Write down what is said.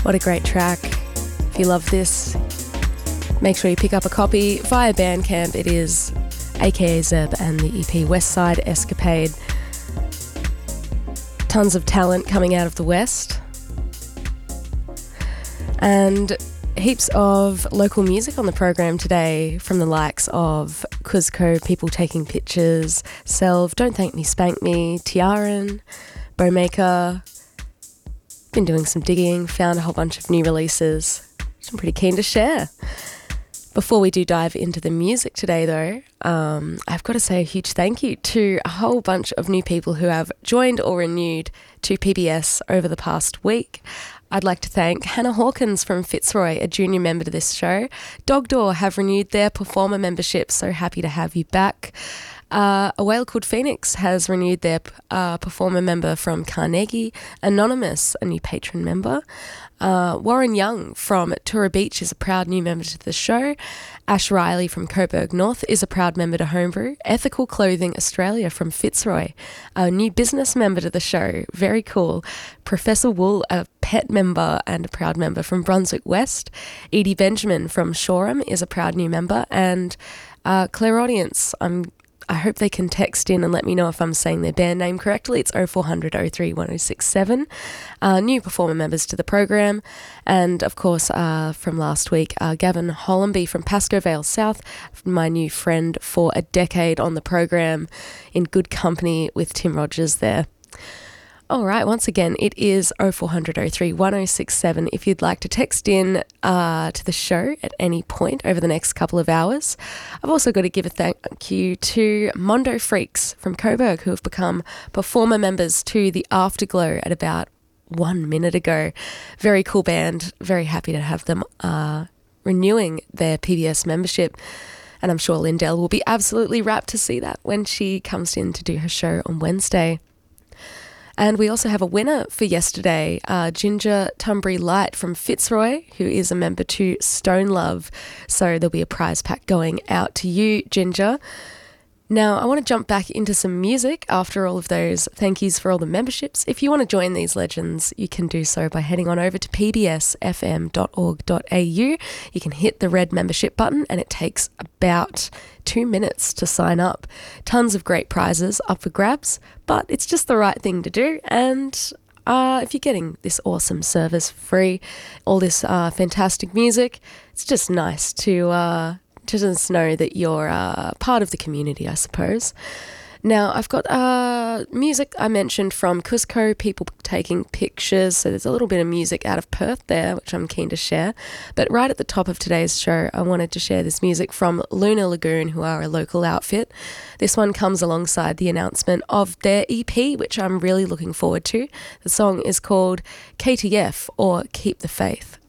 What a great track. If you love this, make sure you pick up a copy via Bandcamp. It is aka Zeb and the EP Westside Escapade. Tons of talent coming out of the West. And heaps of local music on the program today from the likes of Kuzco, People Taking Pictures, Selv, Don't Thank Me, Spank Me, Tiaran, Bowmaker. Been doing some digging, found a whole bunch of new releases, which I'm pretty keen to share. Before we do dive into the music today though, I've got to say a huge thank you to a whole bunch of new people who have joined or renewed to PBS over the past week. I'd like to thank Hannah Hawkins from Fitzroy, a junior member to this show. Dogdoor have renewed their performer membership, so happy to have you back. A Whale Called Phoenix has renewed their performer member from Carnegie. Anonymous, a new patron member. Warren Young from Tura Beach is a proud new member to the show. Ash Riley from Coburg North is a proud member to Homebrew. Ethical Clothing Australia from Fitzroy, a new business member to the show. Very cool. Professor Wool, a pet member and a proud member from Brunswick West. Edie Benjamin from Shoreham is a proud new member. And Clairaudience, I hope they can text in and let me know if I'm saying their band name correctly. It's 0400 03 1067. New performer members to the program. And of course, from last week, Gavin Hollenby from Pascoe Vale South, my new friend for a decade on the program, in good company with Tim Rogers there. All right, once again, it is 0400 03 1067 if you'd like to text in to the show at any point over the next couple of hours. I've also got to give a thank you to Mondo Freaks from Coburg, who have become performer members to the Afterglow at about 1 minute ago. Very cool band, very happy to have them renewing their PBS membership. And I'm sure Lindell will be absolutely rapt to see that when she comes in to do her show on Wednesday. And we also have a winner for yesterday, Ginger Tunbury Light from Fitzroy, who is a member to Stone Love. So there'll be a prize pack going out to you, Ginger. Now, I want to jump back into some music after all of those thank yous for all the memberships. If you want to join these legends, you can do so by heading on over to pbsfm.org.au. You can hit the red membership button and it takes about 2 minutes to sign up. Tons of great prizes up for grabs, but it's just the right thing to do. And if you're getting this awesome service free, all this fantastic music, it's just nice to just know that you're part of the community, I suppose. Now, I've got music I mentioned from Cusco, People Taking Pictures, so there's a little bit of music out of Perth there, which I'm keen to share. But right at the top of today's show, I wanted to share this music from Lunar Lagoon, who are a local outfit. This one comes alongside the announcement of their EP, which I'm really looking forward to. The song is called KTF, or Keep the Faith.